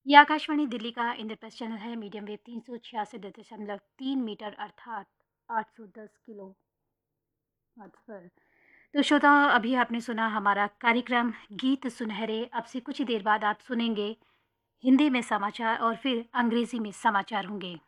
ये आकाशवाणी दिल्ली का इंद्रप्रस्थ चैनल है। मीडियम वेव 366.3 मीटर अर्थात 810 किलो हर्ट्ज पर। तो श्रोताओं, अभी आपने सुना हमारा कार्यक्रम गीत सुनहरे। अब से कुछ ही देर बाद आप सुनेंगे हिंदी में समाचार और फिर अंग्रेजी में समाचार होंगे।